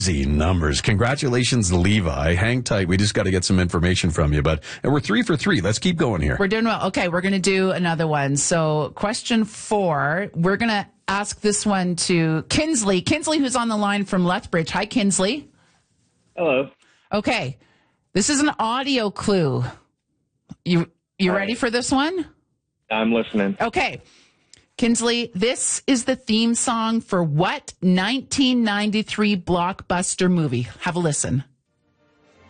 Easy numbers. Congratulations, Levi. Hang tight. We just got to get some information from you, and we're 3 for 3. Let's keep going here. We're doing well. Okay, we're going to do another one. So question 4, we're going to ask this one to Kinsley. Kinsley, who's on the line from Lethbridge. Hi, Kinsley. Hello. Okay, this is an audio clue. You ready for this one? I'm listening. Okay. Kinsley, this is the theme song for what 1993 blockbuster movie? Have a listen.